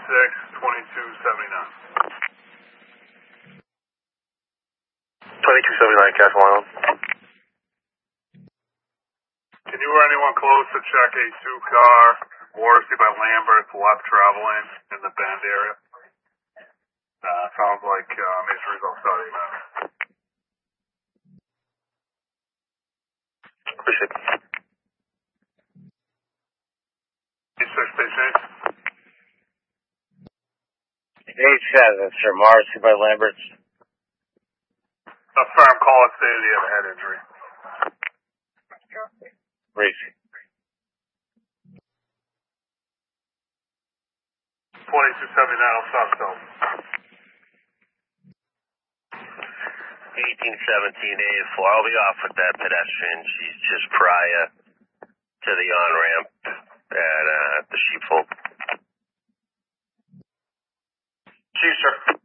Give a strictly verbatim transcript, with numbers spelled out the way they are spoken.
six, twenty-two seventy-nine. twenty-two seventy-nine, Castle Island. Can you or anyone close to check a two-car Morrissey by Lambert left traveling in the Bend area? Uh, sounds like uh, major results study, man. Appreciate it. six station eight seven, sir. Morrissey by Lambert. Affirm call it stated he had a head injury. Brief. twenty-two seventy-nine, I'll stop still. eighteen seventeen A four, I'll be off with that pedestrian. She's just prior to the on-ramp at uh, the sheepfold. Chief, sir.